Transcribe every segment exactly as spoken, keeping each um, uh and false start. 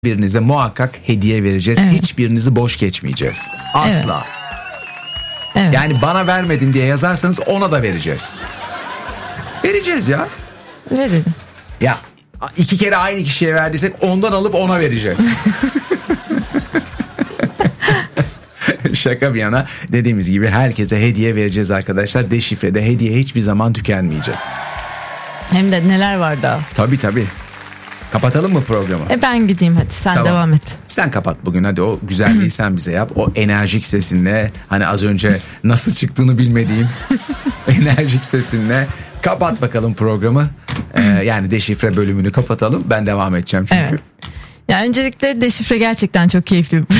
birinize muhakkak hediye vereceğiz. Evet. Hiçbirinizi boş geçmeyeceğiz. Asla. Evet. Evet. Yani bana vermedin diye yazarsanız ona da vereceğiz. Vereceğiz ya. Verin. Ya iki kere aynı kişiye verdiysek ondan alıp ona vereceğiz. Şaka bir yana, dediğimiz gibi herkese hediye vereceğiz arkadaşlar. Deşifrede hediye hiçbir zaman tükenmeyecek. Hem de neler var daha. Tabii tabii. Kapatalım mı programı? E ben gideyim hadi, sen tamam. devam et. Sen kapat bugün, hadi o güzelliği sen bize yap. O enerjik sesinle, hani az önce nasıl çıktığını bilmediğim enerjik sesinle kapat bakalım programı. Ee, yani deşifre bölümünü kapatalım. Ben devam edeceğim çünkü. Evet. Ya öncelikle deşifre gerçekten çok keyifli bir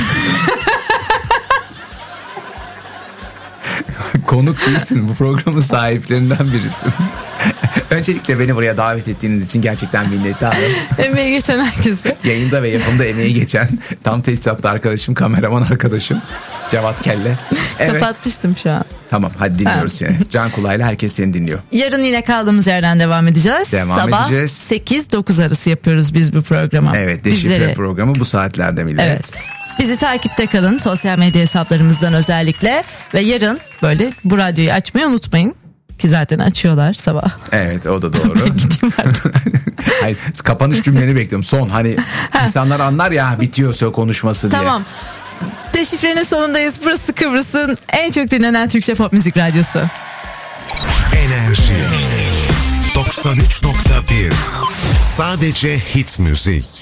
konuk değilsin, bu programın sahiplerinden birisin. Öncelikle beni buraya davet ettiğiniz için gerçekten minnettarım. Emeği geçen herkese. Yayında ve yapımda emeği geçen tam tesisatlı arkadaşım, kameraman arkadaşım Cevat Kelle. Evet. Kapatmıştım şu an. Tamam, hadi dinliyoruz seni. Can kulağıyla herkes seni dinliyor. Yarın yine kaldığımız yerden devam edeceğiz. Devam Sabah edeceğiz. sekiz dokuz arası yapıyoruz biz bu programı. Evet, deşifre Bizleri... programı bu saatlerde millet. Evet. Bizi takipte kalın, sosyal medya hesaplarımızdan özellikle. Ve yarın böyle bu radyoyu açmayı unutmayın. Ki zaten açıyorlar sabah. Evet, o da doğru. Hayır, kapanış cümleni bekliyorum. Son, hani insanlar anlar ya bitiyorsa konuşması diye. Tamam. Deşifrenin sonundayız. Burası Kıbrıs'ın en çok dinlenen Türkçe pop müzik radyosu. Enerji doksan üç nokta bir. Sadece hit müzik.